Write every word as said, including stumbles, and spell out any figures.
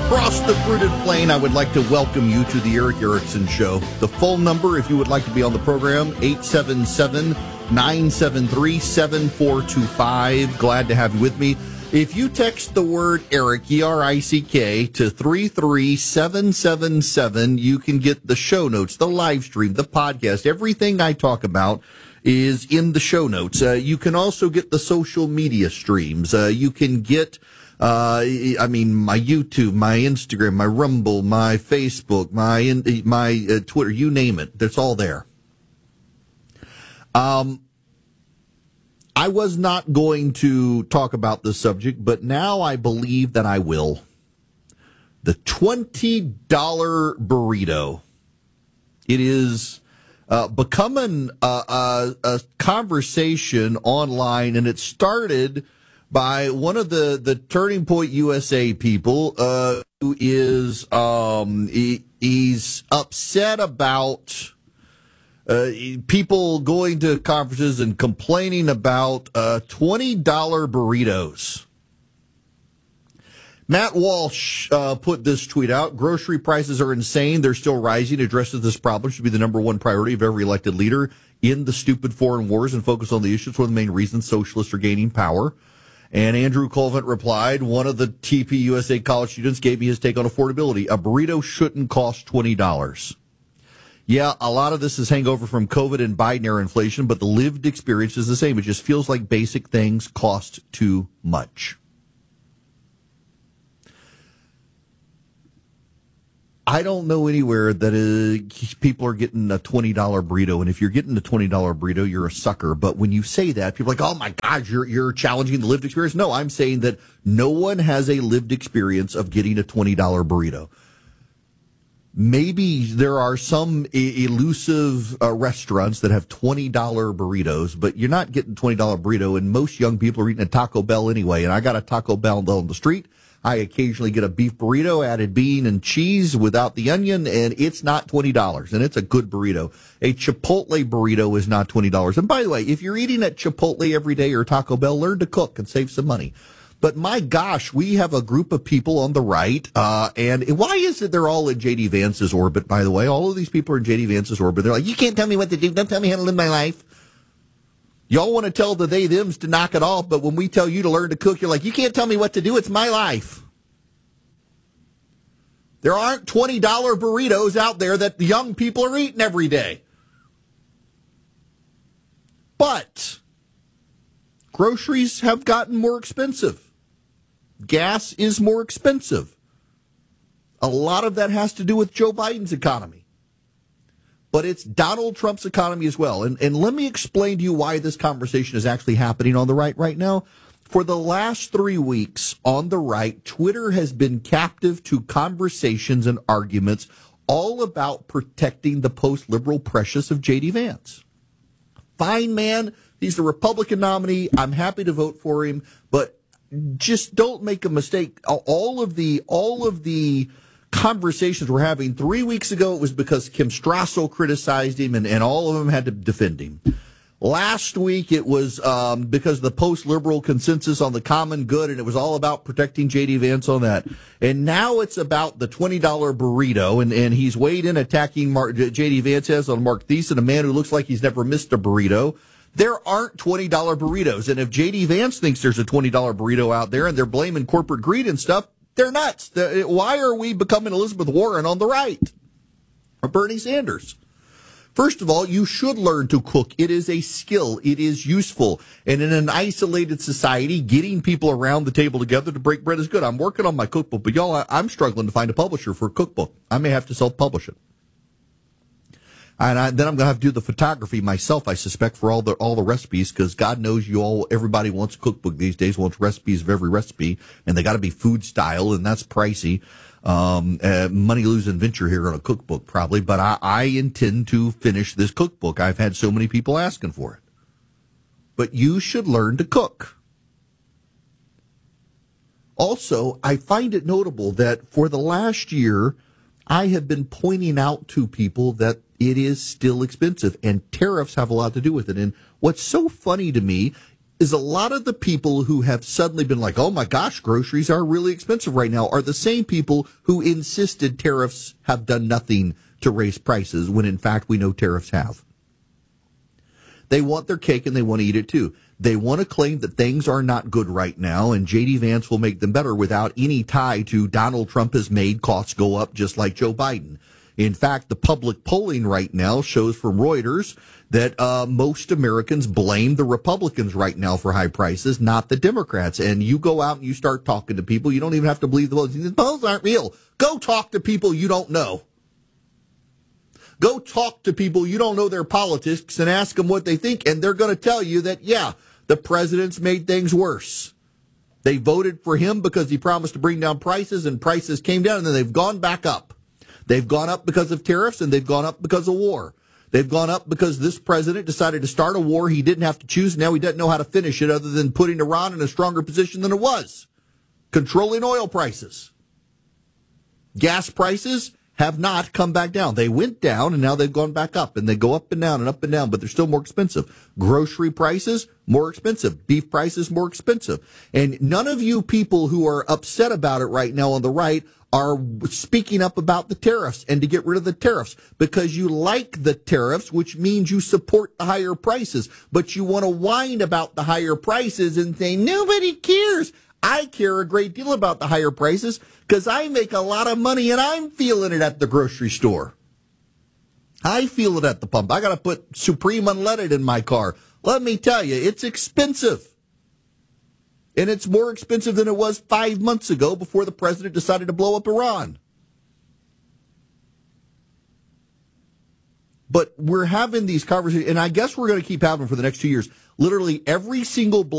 Across the fruited plain, I would like to welcome you to the Erick Erickson Show. The phone number, if you would like to be on the program, eight seven seven, nine seven three, seven four two five. Glad to have you with me. If you text the word Erick, E R I C K, to three three seven seven seven, you can get the show notes, the live stream, the podcast. Everything I talk about is in the show notes. Uh, you can also get the social media streams. Uh, you can get, uh, I mean, my YouTube, my Instagram, my Rumble, my Facebook, my my uh, Twitter, you name it. That's all there. Um. I was not going to talk about this subject, but now I believe that I will. The twenty dollar burrito. It is uh, becoming a, a, a conversation online, and it started by one of the, the Turning Point U S A people uh, who is um, he, he's upset about Uh, people going to conferences and complaining about uh, twenty dollar burritos. Matt Walsh uh, put this tweet out. Grocery prices are insane. They're still rising. Addresses this problem should be the number one priority of every elected leader in the stupid foreign wars and focus on the issues. One of the main reasons socialists are gaining power. And Andrew Colvin replied, one of the T P U S A college students gave me his take on affordability. A burrito shouldn't cost twenty dollars. Yeah, a lot of this is hangover from COVID and Biden era inflation, but the lived experience is the same. It just feels like basic things cost too much. I don't know anywhere that uh, people are getting a twenty dollar burrito, and if you're getting a twenty dollar burrito, you're a sucker. But when you say that, people are like, oh my God, you're, you're challenging the lived experience. No, I'm saying that no one has a lived experience of getting a twenty dollar burrito. Maybe there are some e- elusive uh, restaurants that have twenty dollar burritos, but you're not getting twenty dollar burrito, and most young people are eating a Taco Bell anyway. And I got a Taco Bell down the street. I occasionally get a beef burrito, added bean and cheese without the onion, and it's not twenty dollars, and it's a good burrito. A Chipotle burrito is not twenty dollars. And by the way, if you're eating at Chipotle every day or Taco Bell, learn to cook and save some money. But my gosh, we have a group of people on the right, uh, and why is it they're all in J D Vance's orbit, by the way? All of these people are in J D Vance's orbit. They're like, you can't tell me what to do. Don't tell me how to live my life. Y'all want to tell the they, thems to knock it off, but when we tell you to learn to cook, you're like, you can't tell me what to do. It's my life. There aren't twenty dollar burritos out there that the young people are eating every day. But groceries have gotten more expensive. Gas is more expensive. A lot of that has to do with Joe Biden's economy. But it's Donald Trump's economy as well. And, and let me explain to you why this conversation is actually happening on the right right now. For the last three weeks on the right, Twitter has been captive to conversations and arguments all about protecting the post-liberal precious of J D Vance. Fine, man. He's the Republican nominee. I'm happy to vote for him, but just don't make a mistake. All of the all of the conversations we're having three weeks ago, it was because Kim Strassel criticized him, and, and all of them had to defend him. Last week, it was um, because of the post-liberal consensus on the common good, and it was all about protecting J D Vance on that. And now it's about the twenty dollar burrito, and, and he's weighed in attacking Mark, J D Vance has on Mark Thiessen, a man who looks like he's never missed a burrito. There aren't twenty dollar burritos. And if J D Vance thinks there's a twenty dollar burrito out there and they're blaming corporate greed and stuff, they're nuts. They're, why are we becoming Elizabeth Warren on the right? Or Bernie Sanders? First of all, you should learn to cook. It is a skill. It is useful. And in an isolated society, getting people around the table together to break bread is good. I'm working on my cookbook, but y'all, I'm struggling to find a publisher for a cookbook. I may have to self-publish it. And I, then I'm going to have to do the photography myself, I suspect, for all the all the recipes, because God knows you all, everybody wants a cookbook these days, wants recipes of every recipe, and they got to be food style, and that's pricey. Um, uh, money losing venture here on a cookbook, probably, but I, I intend to finish this cookbook. I've had so many people asking for it. But you should learn to cook. Also, I find it notable that for the last year, I have been pointing out to people that it is still expensive, and tariffs have a lot to do with it. And what's so funny to me, is a lot of the people who have suddenly been like, oh my gosh, groceries are really expensive right now, are the same people who insisted tariffs have done nothing to raise prices, when in fact we know tariffs have. They want their cake and they want to eat it too. They want to claim that things are not good right now and J D Vance will make them better without any tie to Donald Trump has made costs go up just like Joe Biden. In fact, the public polling right now shows from Reuters that uh, most Americans blame the Republicans right now for high prices, not the Democrats. And you go out and you start talking to people. You don't even have to believe the polls. The polls aren't real. Go talk to people you don't know. Go talk to people you don't know their politics and ask them what they think. And they're going to tell you that, yeah, the president's made things worse. They voted for him because he promised to bring down prices, and prices came down, and then they've gone back up. They've gone up because of tariffs, and they've gone up because of war. They've gone up because this president decided to start a war he didn't have to choose. Now he doesn't know how to finish it other than putting Iran in a stronger position than it was. Controlling oil prices. Gas prices have not come back down. They went down, and now they've gone back up. And they go up and down and up and down, but they're still more expensive. Grocery prices, more expensive. Beef prices, more expensive. And none of you people who are upset about it right now on the right are speaking up about the tariffs and to get rid of the tariffs because you like the tariffs, which means you support the higher prices. But you want to whine about the higher prices and say, nobody cares. I care a great deal about the higher prices because I make a lot of money and I'm feeling it at the grocery store. I feel it at the pump. I got to put Supreme Unleaded in my car. Let me tell you, it's expensive. And it's more expensive than it was five months ago before the president decided to blow up Iran. But we're having these conversations, and I guess we're going to keep having them for the next two years. Literally every single